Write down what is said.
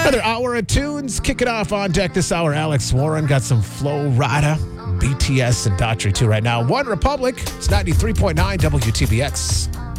Another hour of tunes kicking off on deck this hour. Alex Warren got some Flo Rida, BTS, and Daughtry 2 right now. One Republic, it's 93.9 WTBX.